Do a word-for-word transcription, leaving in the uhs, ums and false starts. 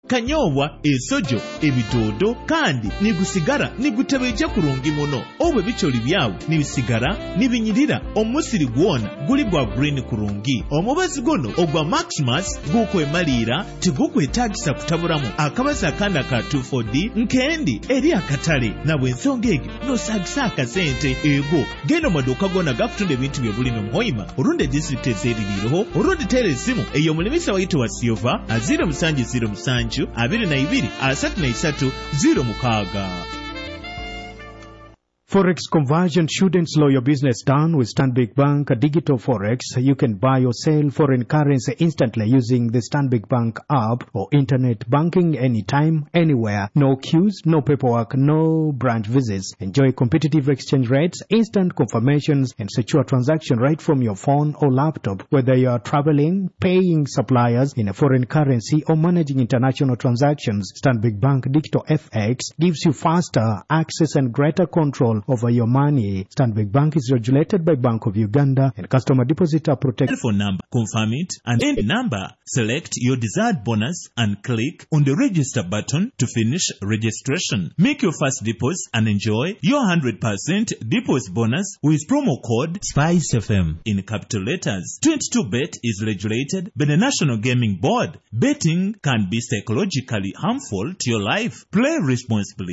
kanyoobwa, esojo, ebitoodo kandi nigusigara nigutebeja kurungi muno. Obwe bicholi byawe nibisigara nibinyirira omusiri gwona guli gwa green kurungi. Omubazi gono ogwa Maximus gukwemalira tigukwetagisa kutabulamu akabazi akanda ka two four D nkendi eri akatale na bwensonga egi nosagisa akasente ego genda maduka gona gakutunda ebintu bye buli nomuhoima olunde district ezeririreho olunde tere simu eyo mulimisa wayito wa Silva azira musanji zero musanju abiri na ibiri asatu na isatu zero mukaga. Forex conversion shouldn't slow your business down with Stanbic Bank Digital Forex. You can buy or sell foreign currency instantly using the Stanbic Bank app or internet banking anytime, anywhere. No queues, no paperwork, no branch visits. Enjoy competitive exchange rates, instant confirmations, and secure transaction right from your phone or laptop. Whether you are traveling, paying suppliers in a foreign currency, or managing international transactions, Stanbic Bank Digital F X gives you faster access and greater control over your money. Stanbic Bank is regulated by Bank of Uganda and customer deposit are protected. Telephone number, confirm it, and end number. Select your desired bonus and click on the register button to finish registration. Make your first deposit and enjoy your one hundred percent deposit bonus with promo code Spice F M in capital letters. twenty-two bet is regulated by the National Gaming Board. Betting can be psychologically harmful to your life. Play responsibly.